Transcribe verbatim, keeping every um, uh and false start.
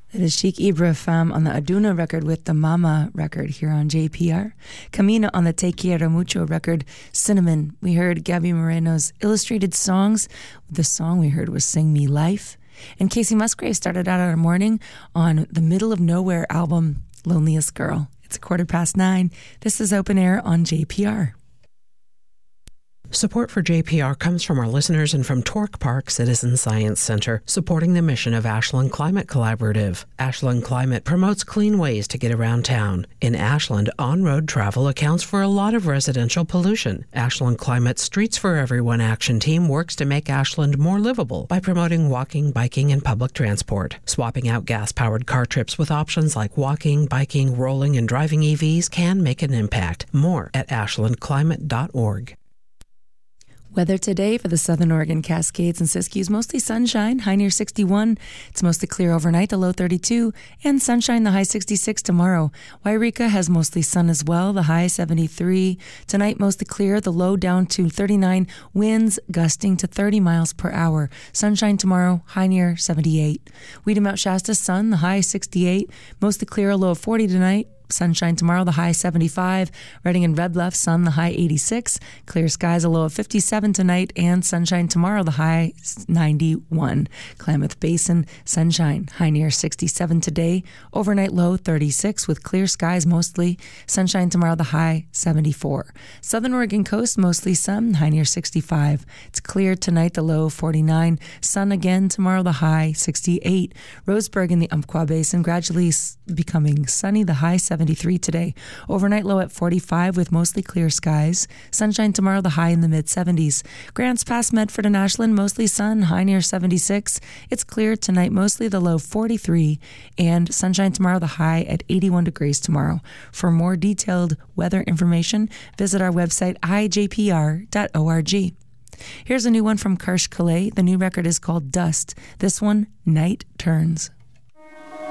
It is Chic Ibrahim on the Aduna record with the Mama record here on J P R. Camina on the Te Quiero Mucho record, Cinnamon. We heard Gabby Moreno's Illustrated Songs. The song we heard was Sing Me Life. And Casey Musgrave started out our morning on the Middle of Nowhere album, Loneliest Girl. It's a quarter past nine. This is Open Air on J P R. Support for J P R comes from our listeners and from Torque Park Citizen Science Center, supporting the mission of Ashland Climate Collaborative. Ashland Climate promotes clean ways to get around town. In Ashland, on-road travel accounts for a lot of residential pollution. Ashland Climate's Streets for Everyone action team works to make Ashland more livable by promoting walking, biking, and public transport. Swapping out gas-powered car trips with options like walking, biking, rolling, and driving E Vs can make an impact. More at ashland climate dot org. Weather today for the Southern Oregon Cascades and Siskiyous, mostly sunshine, high near sixty-one. It's mostly clear overnight, the low thirty-two, and sunshine, the high sixty-six tomorrow. Wairika has mostly sun as well, the high seventy-three. Tonight, mostly clear, the low down to thirty-nine, winds gusting to thirty miles per hour. Sunshine tomorrow, high near seventy-eight. Weedon Mount Shasta, sun, the high sixty-eight, mostly clear, a low of forty tonight. Sunshine tomorrow, the high seventy-five. Redding and Red Bluff, sun, the high eighty-six. Clear skies, a low of fifty-seven tonight. And sunshine tomorrow, the high ninety-one. Klamath Basin, sunshine, high near sixty-seven today. Overnight low thirty-six with clear skies mostly. Sunshine tomorrow, the high seventy-four. Southern Oregon coast, mostly sun, high near sixty-five. It's clear tonight, the low forty-nine. Sun again tomorrow, the high sixty-eight. Roseburg in the Umpqua Basin, gradually becoming sunny, the high seventy-three today. Overnight low at forty-five with mostly clear skies. Sunshine tomorrow, the high in the mid seventies. Grants Pass, Medford and Ashland, mostly sun, high near seventy-six. It's clear tonight, mostly the low forty-three. And sunshine tomorrow, the high at eighty-one degrees tomorrow. For more detailed weather information, visit our website i j p r dot org. Here's a new one from Karsh Kalei. The new record is called Dust. This one, Night Turns.